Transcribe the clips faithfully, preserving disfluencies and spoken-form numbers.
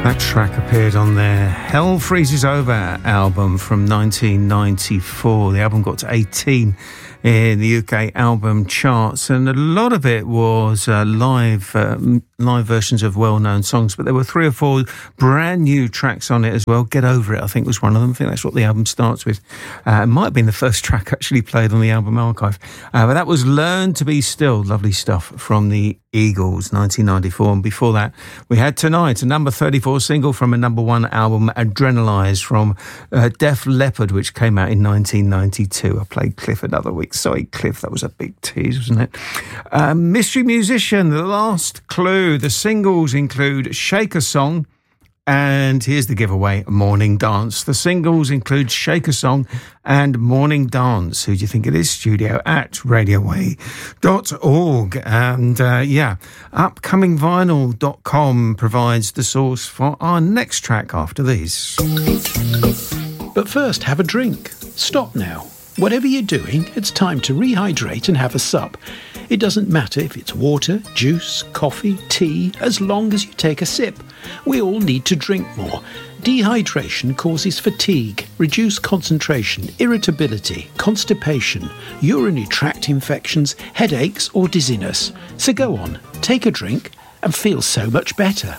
That track appeared on their Hell Freezes Over album from nineteen ninety-four. The album got to eighteen in the U K album charts, and a lot of it was uh, live uh, live versions of well-known songs, but there were three or four brand new tracks on it as well. Get Over It, I think, was one of them. I think that's what the album starts with. Uh, it might have been the first track actually played on the album archive. Uh, but that was Learn to Be Still, lovely stuff from the Eagles, nineteen ninety-four. And before that, we had Tonight, a number thirty-four single from a number one album, Adrenalise, from uh, Def Leppard, which came out in nineteen ninety-two. I played Cliff another week. Sorry, Cliff, that was a big tease, wasn't it? Uh, Mystery Musician, The Last Clue. The singles include Shake a Song, and here's the giveaway, Morning Dance. The singles include Shake a Song and Morning Dance. Who do you think it is? Studio at radioway dot org. And uh, yeah, upcoming vinyl dot com provides the source for our next track after these. But first, have a drink. Stop now. Whatever you're doing, it's time to rehydrate and have a sup. It doesn't matter if it's water, juice, coffee, tea, as long as you take a sip. We all need to drink more. Dehydration causes fatigue, reduced concentration, irritability, constipation, urinary tract infections, headaches or dizziness. So go on, take a drink and feel so much better.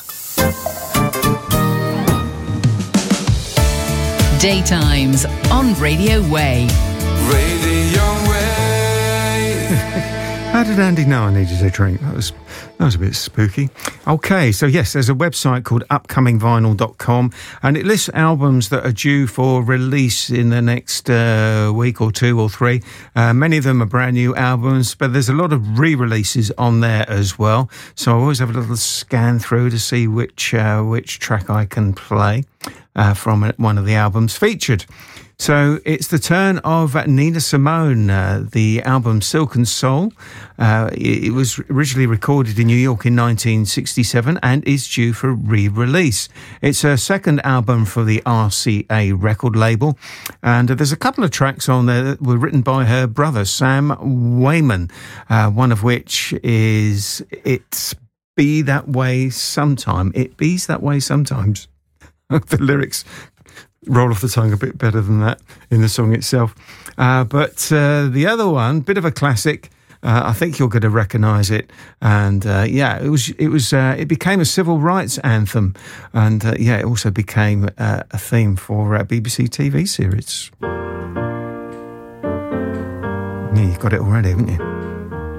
Daytimes on Radio Way. Radio Way. How did Andy know I needed a drink? That was that was a bit spooky. Okay, so yes, there's a website called upcoming vinyl dot com, and it lists albums that are due for release in the next uh, week or two or three. Uh, many of them are brand new albums, but there's a lot of re-releases on there as well. So I always have a little scan through to see which uh, which track I can play uh, from one of the albums featured. So it's the turn of Nina Simone, uh, the album Silk and Soul. Uh, it, it was originally recorded in New York in nineteen sixty-seven and is due for re-release. It's her second album for the R C A record label, and uh, there's a couple of tracks on there that were written by her brother, Sam Wayman, uh, one of which is It's Be That Way Sometime. It Bees That Way Sometimes. The lyrics roll off the tongue a bit better than that in the song itself. Uh, but uh, the other one, bit of a classic. Uh, I think you're going to recognise it. And uh, yeah, it was. It was. Uh, it became a civil rights anthem, and uh, yeah, it also became uh, a theme for a B B C T V series. Yeah, you got it already, haven't you?